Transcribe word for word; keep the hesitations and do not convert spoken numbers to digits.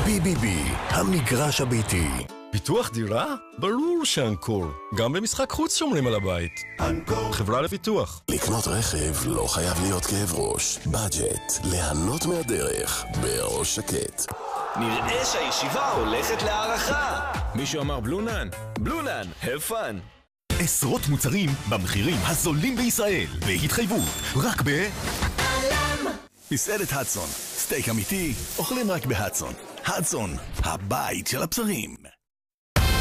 בי בי בי, המגרש הביתי. ביטוח דירה? ברור שאנקור. גם במשחק חוץ שומרים על הבית. אנקור. חברה לביטוח. לקנות רכב לא חייב להיות כאב ראש. בדג'ט, ליהנות מהדרך, בראש שקט. נראה שהישיבה הולכת להערכה. מישהו אמר בלונן? בלונן, have fun. עשרות מוצרים במחירים הזולים בישראל. בהתחייבות, רק ב... אלם. מסעדת הדסון. סטייק אמיתי, אוכלים רק בהדסון. הדסון, הבית של הבשרים.